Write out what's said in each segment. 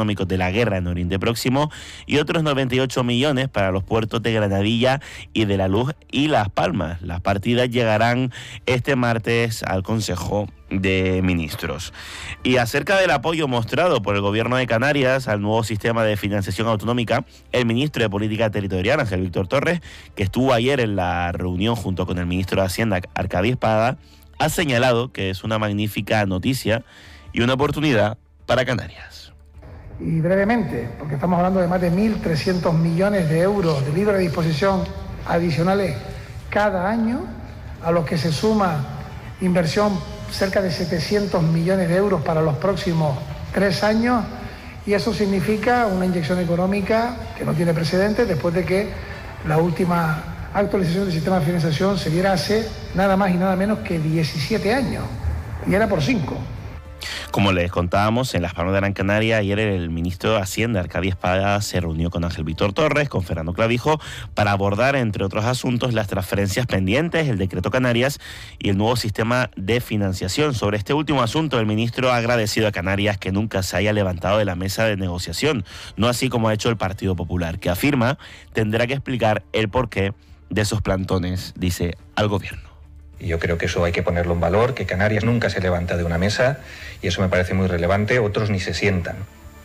económicos de la guerra en Oriente Próximo y otros 98 millones para los puertos de Granadilla y de La Luz y Las Palmas. Las partidas llegarán este martes al Consejo de Ministros. Y acerca del apoyo mostrado por el Gobierno de Canarias al nuevo sistema de financiación autonómica, el ministro de Política Territorial, Ángel Víctor Torres, que estuvo ayer en la reunión junto con el ministro de Hacienda, Arcadi Espada, ha señalado que es una magnífica noticia y una oportunidad para Canarias. Y brevemente, porque estamos hablando de más de 1.300 millones de euros de libre disposición adicionales cada año, a los que se suma inversión cerca de 700 millones de euros para los próximos 3 años, y eso significa una inyección económica que no tiene precedentes después de que la última actualización del sistema de financiación se diera hace nada más y nada menos que 17 años, y era por 5. Como les contábamos, en Las Palmas de Gran Canaria, ayer el ministro de Hacienda, Arcadi Espada, se reunió con Ángel Víctor Torres, con Fernando Clavijo, para abordar, entre otros asuntos, las transferencias pendientes, el decreto Canarias y el nuevo sistema de financiación. Sobre este último asunto, el ministro ha agradecido a Canarias que nunca se haya levantado de la mesa de negociación, no así como ha hecho el Partido Popular, que afirma tendrá que explicar el porqué de esos plantones, dice, al gobierno. Y yo creo que eso hay que ponerlo en valor, que Canarias nunca se levanta de una mesa, y eso me parece muy relevante. Otros ni se sientan.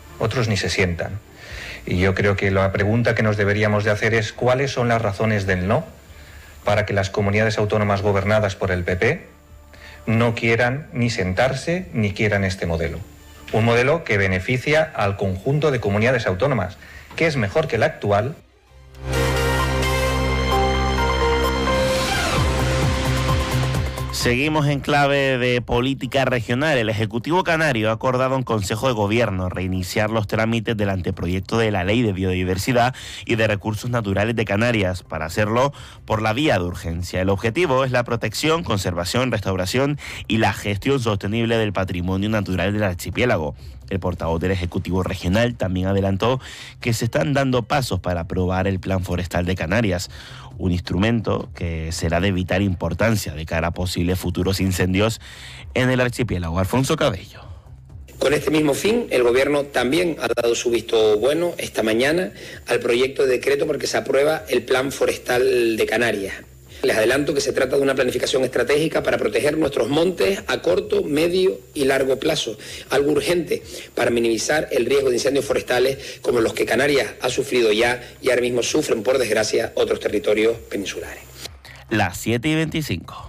Y yo creo que la pregunta que nos deberíamos de hacer es ¿cuáles son las razones del no para que las comunidades autónomas gobernadas por el PP no quieran ni sentarse ni quieran este modelo? Un modelo que beneficia al conjunto de comunidades autónomas, que es mejor que el actual. Seguimos en clave de política regional. El Ejecutivo Canario ha acordado en Consejo de Gobierno reiniciar los trámites del anteproyecto de la Ley de Biodiversidad y de Recursos Naturales de Canarias, para hacerlo por la vía de urgencia. El objetivo es la protección, conservación, restauración y la gestión sostenible del patrimonio natural del archipiélago. El portavoz del Ejecutivo Regional también adelantó que se están dando pasos para aprobar el Plan Forestal de Canarias, un instrumento que será de vital importancia de cara a posibles futuros incendios en el archipiélago. Alfonso Cabello. Con este mismo fin, el Gobierno también ha dado su visto bueno esta mañana al proyecto de decreto por el que se aprueba el Plan Forestal de Canarias. Les adelanto que se trata de una planificación estratégica para proteger nuestros montes a corto, medio y largo plazo, algo urgente para minimizar el riesgo de incendios forestales como los que Canarias ha sufrido ya y ahora mismo sufren, por desgracia, otros territorios peninsulares. Las 7:25.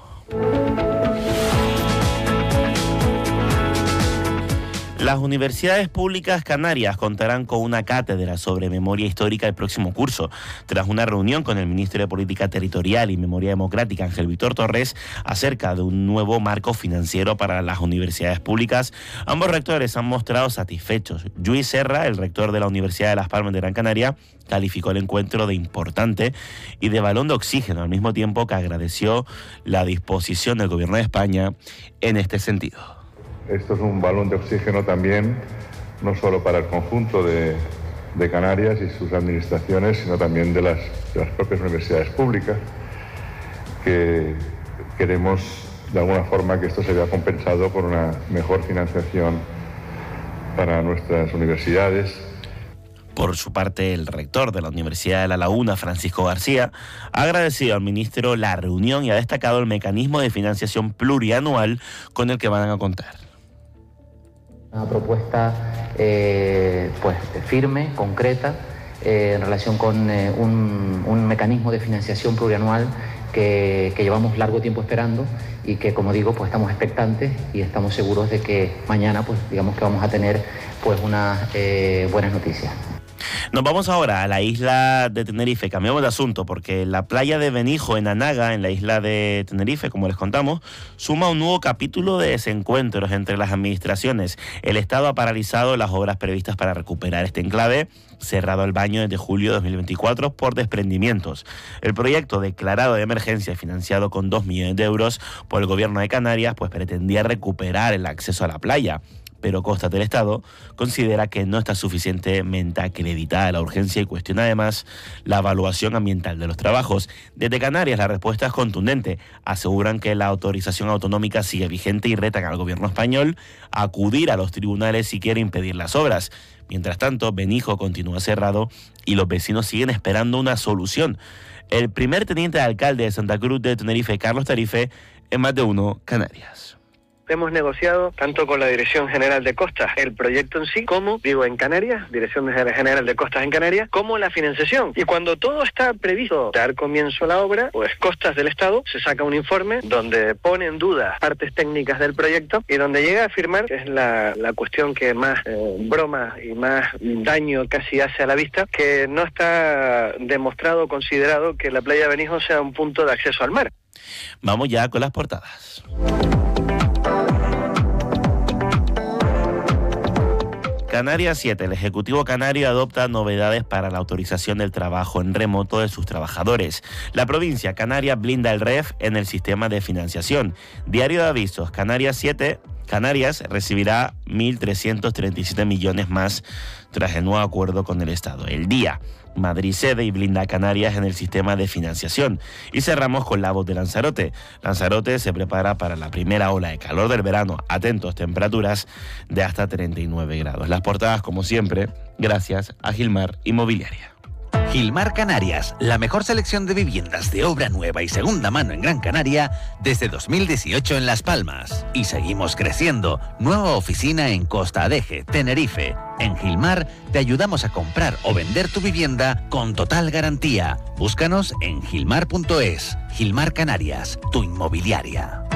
Las universidades públicas canarias contarán con una cátedra sobre memoria histórica el próximo curso. Tras una reunión con el ministro de Política Territorial y Memoria Democrática, Ángel Víctor Torres, acerca de un nuevo marco financiero para las universidades públicas, ambos rectores han mostrado satisfechos. Lluís Serra, el rector de la Universidad de Las Palmas de Gran Canaria, calificó el encuentro de importante y de balón de oxígeno, al mismo tiempo que agradeció la disposición del Gobierno de España en este sentido. Esto es un balón de oxígeno también, no solo para el conjunto de Canarias y sus administraciones, sino también de las propias universidades públicas, que queremos de alguna forma que esto se vea compensado por una mejor financiación para nuestras universidades. Por su parte, el rector de la Universidad de La Laguna, Francisco García, ha agradecido al ministro la reunión y ha destacado el mecanismo de financiación plurianual con el que van a contar. Una propuesta firme, concreta, en relación con un mecanismo de financiación plurianual que llevamos largo tiempo esperando y que, como digo, estamos expectantes y estamos seguros de que mañana que vamos a tener unas buenas noticias. Nos vamos ahora a la isla de Tenerife. Cambiamos de asunto porque la playa de Benijo, en Anaga, en la isla de Tenerife, como les contamos, suma un nuevo capítulo de desencuentros entre las administraciones. El Estado ha paralizado las obras previstas para recuperar este enclave, cerrado al baño desde julio de 2024 por desprendimientos. El proyecto declarado de emergencia, financiado con 2 millones de euros por el Gobierno de Canarias, pretendía recuperar el acceso a la playa. pero Costas del Estado considera que no está suficientemente acreditada la urgencia y cuestiona además la evaluación ambiental de los trabajos. Desde Canarias la respuesta es contundente. Aseguran que la autorización autonómica sigue vigente y retan al gobierno español a acudir a los tribunales si quiere impedir las obras. Mientras tanto, Benijo continúa cerrado y los vecinos siguen esperando una solución. El primer teniente de alcalde de Santa Cruz de Tenerife, Carlos Tarife, en Más de Uno Canarias. Hemos negociado tanto con la Dirección General de Costas el proyecto en sí, como, digo, en Canarias, Dirección General de Costas en Canarias, como la financiación. Y cuando todo está previsto dar comienzo a la obra, pues Costas del Estado se saca un informe donde pone en duda partes técnicas del proyecto y donde llega a afirmar, que es la cuestión que más broma y más daño casi hace a la vista, que no está demostrado o considerado que la playa de Benijo sea un punto de acceso al mar. Vamos ya con las portadas. Canarias 7. El Ejecutivo Canario adopta novedades para la autorización del trabajo en remoto de sus trabajadores. La provincia Canarias blinda el REF en el sistema de financiación. Diario de avisos, Canarias 7. Canarias recibirá 1.337 millones más tras el nuevo acuerdo con el Estado. El Día. Madrid cede y blinda a Canarias en el sistema de financiación. Y cerramos con la voz de Lanzarote. Lanzarote se prepara para la primera ola de calor del verano. Atentos, temperaturas de hasta 39 grados. Las portadas, como siempre, gracias a Gilmar Inmobiliaria. Gilmar Canarias, la mejor selección de viviendas de obra nueva y segunda mano en Gran Canaria desde 2018 en Las Palmas. Y seguimos creciendo. Nueva oficina en Costa Adeje, Tenerife. En Gilmar te ayudamos a comprar o vender tu vivienda con total garantía. Búscanos en gilmar.es. Gilmar Canarias, tu inmobiliaria.